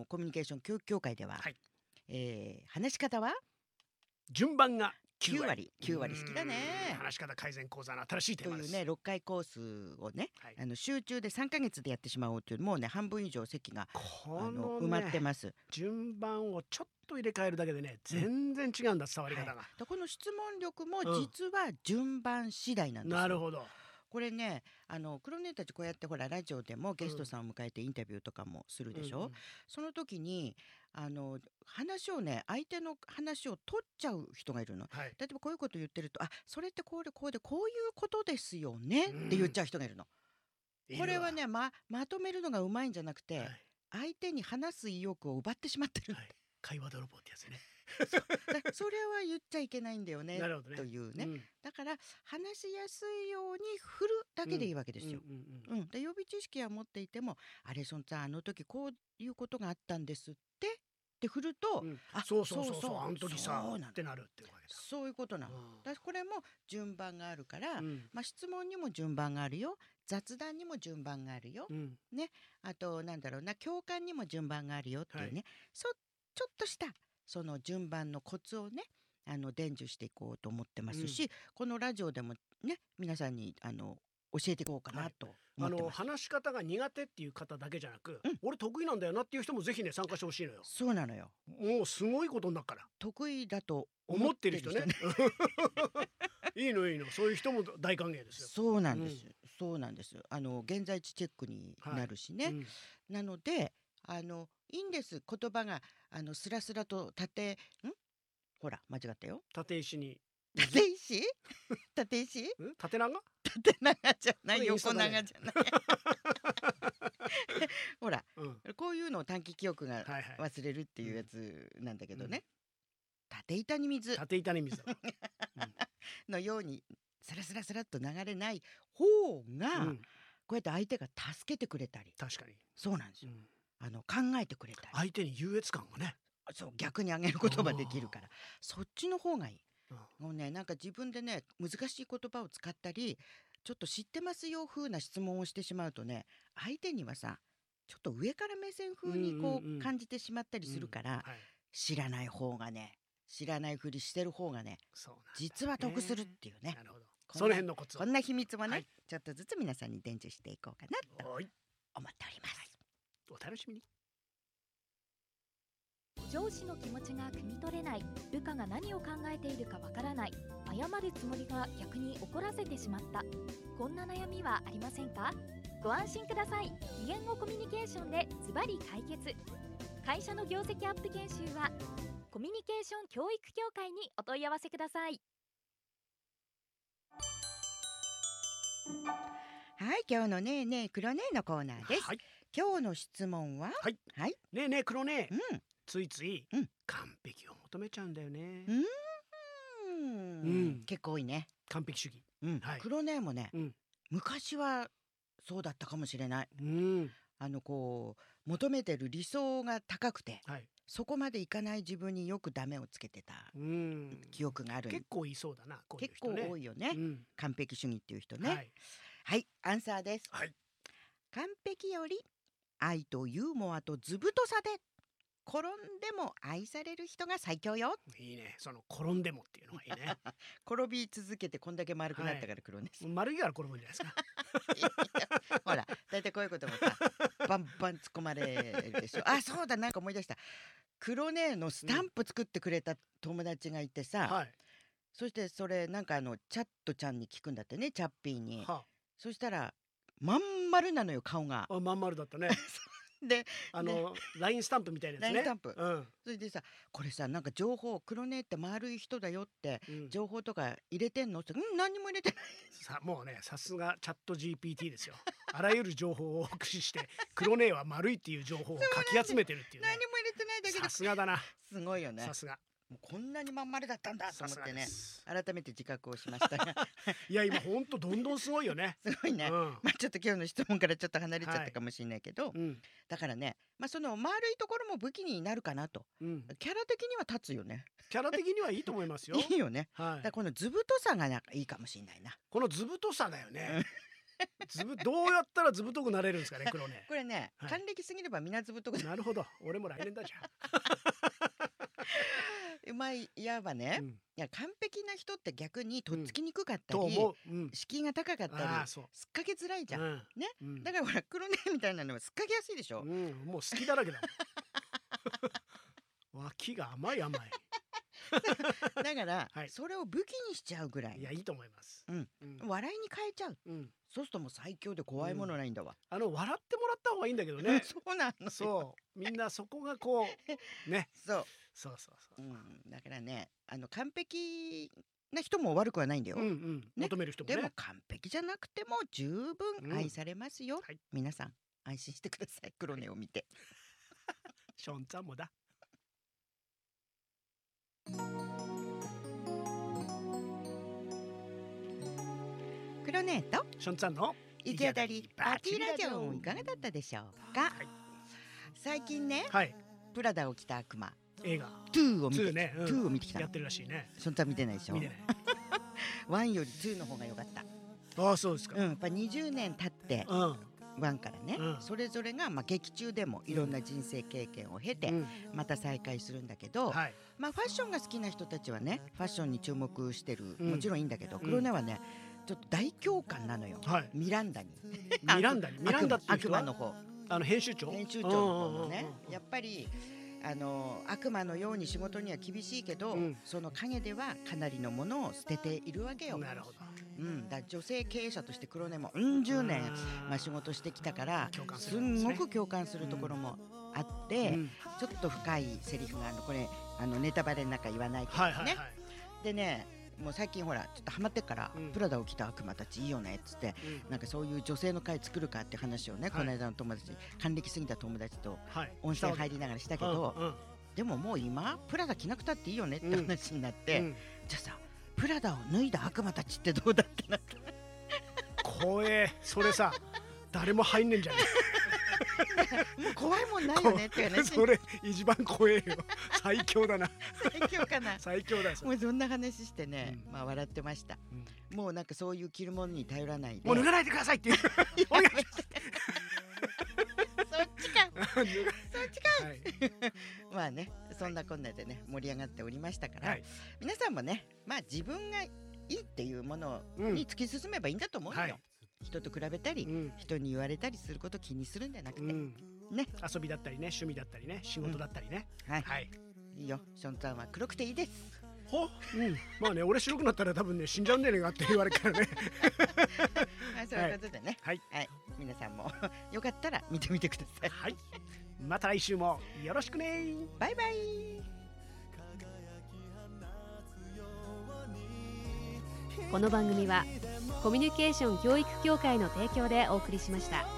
コミュニケーション教育協会では、 はい話し方は順番が 9割好きだね話し方改善講座の新しいテーマです。 というね6回コースをね、 はい集中で3ヶ月でやってしまおうという、もうね半分以上席がこの埋まってねます。 順番をちょっと入れ替えるだけでね全然違うんだ、伝わり方が。 でこの質問力も実は順番次第なんですよ。 なるほど。 これね黒ネたちこうやってほらラジオでもゲストさんを迎えてインタビューとかもするでしょ、その時に話をね相手の話を取っちゃう人がいるの。 はい例えばこういうこと言ってるとそれってこうでこうでこういうことですよねって言っちゃう人がいるの。これはねまとめるのがうまいんじゃなくて、 はい相手に話す意欲を奪ってしまってる、 はい、会話泥棒ってやつね。 それは言っちゃいけないんだよねなるほどねというね、 うんだから話しやすいように振るだけでいいわけですよ。で予備知識は持っていてもあれそんさんと時こういうことがあったんですって振ると、 そうあの時さそうなのってなるってわけだ。 そういうことなの。だからこれも順番があるから、 うん質問にも順番があるよ、雑談にも順番があるよ、 うんあとなんだろうな共感にも順番があるよっていうね、ちょっとしたその順番のコツをね伝授していこうと思ってますし、このラジオでもね皆さんに教えていこうかなと思ってます。 話し方が苦手っていう方だけじゃなく、俺得意なんだよなっていう人もぜひね参加してほしいのよ。 そうなのよ。 もうすごいことになるから得意だと思ってる人ね。いいのそういう人も大歓迎ですよ。 そうなんです、そうなんです。現在地チェックになるしね、なのでいいんです。言葉がスラスラとほら間違ったよ。 立石に縦石縦石縦長縦長じゃないそれインスタ横だね長じゃないほらこういうのを短期記憶が忘れるっていうやつなんだけどね、縦板に水縦板に水だ。 のようにスラスラスラっと流れない方が、こうやって相手が助けてくれたり、 確かにそうなんですよ、考えてくれたり、 相手に優越感がね、 そう逆にあげることができるから、そっちの方がいい。もうねなんか自分でね難しい言葉を使ったりちょっと知ってますよ風な質問をしてしまうとね、相手にはさちょっと上から目線風にこう感じてしまったりするから、知らない方がね、知らないふりしてる方がね実は得するっていうね。 なるほど。その辺のコツをこんな秘密もね、ちょっとずつ皆さんに伝授していこうかなと思っております。 お楽しみに。 上司の気持ちが汲み取れない、部下が何を考えているかわからない、謝るつもりが逆に怒らせてしまった、こんな悩みはありませんか？ご安心ください。非言語コミュニケーションでズバリ解決。会社の業績アップ研修はコミュニケーション教育協会にお問い合わせください。 はい、今日のねえねえ黒ねえのコーナーです。今日の質問は、 ねえねえ黒ねえ、ついつい完璧を求めちゃうんだよね。 結構多いね。 完璧主義。 黒ねえもね、昔はそうだったかもしれない。こう求めてる理想が高くて、そこまでいかない自分によくダメをつけてた記憶がある。 結構いそうだな、こういう結人ね。 構多いよね、完璧主義っていう人ね。はい、アンサーです。完璧より愛とユーモアと図太さで転んでも愛される人が最強よ。 いいね、その転んでもっていうのがいいね。 転び続けてこんだけ丸くなったから黒ね。 丸いから転ぶんじゃないですか。 ほらだいたいこういうこともさバンバン突っ込まれるでしょ。そうだ、なんか思い出した。黒ねのスタンプ作ってくれた友達がいてさ、そしてそれなんかチャットちゃんに聞くんだってね、チャッピーに。そしたらまん丸なのよ、顔が。 まん丸だったね。 でラインスタンプみたいなやつね。 ラインスタンプ、それでさ、これさなんか情報、黒ねって丸い人だよって情報とか入れてんのって、何にも入れてない。 もうね、さすがチャット GPT ですよ。あらゆる情報を駆使して黒ねは丸いっていう情報をかき集めてるっていうね。 何も入れてないだけでさすがだな。 すごいよね。 さすが。 もうこんなにまん丸だったんだと思ってね、改めて自覚をしましたがいや今ほんとどんどんすごいよね。 すごいね、ちょっと今日の質問からちょっと離れちゃったかもしれないけど、だからね、その丸いところも武器になるかなと、キャラ的には立つよね。 キャラ的にはいいと思いますよ。 いいよね。だからこの図太さがなんかいいかもしれないな。 この図太さだよね。 どうやったらずぶとくなれるんですかね、黒ね。 これね、 はい還暦すぎればみんなずぶとくななるほど、俺も来年だじうまいやばね、 ゃん。 いや完璧な人って逆にとっつきにくかったり、 と思う。うん。 敷居が高かったりああ、そう。 すっかけづらいじゃん、 うんね、 うんだからほら黒ねみたいなのはすっかけやすいでしょ、 うん、もう好きだらけだもん。脇が甘い。 だから、 はいそれを武器にしちゃうぐらい、 いや、いいと思います。 うんうん。 笑いに変えちゃう。 うん。 そうするともう最強で怖いものないんだわ、 笑ってもらった方がいいんだけどね。 そうなのよそう、みんなそこがこうね。 そう、 そう。 だからね、完璧な人も悪くはないんだよ、 求める人もでもね。 完璧じゃなくても十分愛されますよ、 はい。 皆さん安心してください、黒根を見て。 ションちゃんもだ。 黒根とションちゃんの行き当たりパーティーラジオいかがだったでしょうか、 はい最近ね、 はい。 プラダを着た悪魔映画 2を見て 2ね。 2を見てきた。 やってるらしいね。 そんた見てないでしょ。 見てない。 1より2の方が良かった。 ああ、そうですか。 やっぱ20年経ってうん。 1からね、 うんそれぞれが劇中でもいろんな人生経験を経てまた再会するんだけど、 はい。 ファッションが好きな人たちはねファッションに注目してる、 うんもちろんいいんだけど、黒根はねちょっと大共感なのよ、 はい。 ミランダに。 ミランダっていう悪人は魔の方、 編集長。 編集長の方のね、やっぱり悪魔のように仕事には厳しいけど、その陰ではかなりのものを捨てているわけよ。 なるほど。 だから女性経営者として黒根も10年、仕事してきたからすんごく共感するところもあって、ちょっと深いセリフがこれネタバレの中言わないけどね、でね、もう最近ほらちょっとハマってっから、プラダを着た悪魔たちいいよねっつって、なんかそういう女性の会作るかって話をね、この間の友達、還暦過ぎた友達と温泉入りながらしたけど、でももう今プラダ着なくたっていいよねって話になって、じゃあさプラダを脱いだ悪魔たちってどうだってなった。 怖え。それさ、誰も入んねえんじゃねえ。もう怖いもんないよねって話。 それ一番怖えよ。最強だな。 最強かな。 最強だよ。 もうそんな話してね、笑ってました。もうなんかそういう着るものに頼らないで。 もう脱がないでくださいっていう。お願いします。 そっちか。そっちか。まあね、そんなこんなでね盛り上がっておりましたから、皆さんもね、自分がいいっていうものに突き進めばいいんだと思うよ。人と比べたり、人に言われたりすることを気にするんじゃなくて、ね、 遊びだったりね、趣味だったりね、仕事だったりね。 はい。いいよ、ションさんは黒くていいです。 まあね、俺白くなったら多分ね死んじゃうんじゃねえかって言われるからね。 そういうことでね、皆さんもよかったら見てみてください。 はい。また来週もよろしくね。 バイバイ。 この番組はコミュニケーション教育協会の提供でお送りしました。